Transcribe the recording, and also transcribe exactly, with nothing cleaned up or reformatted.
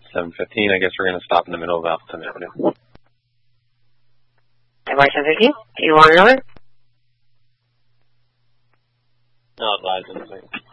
seven fifteen. I guess we're going to stop in the middle of Appleton Avenue. February seven fifteen? Do you want another? No, it's live.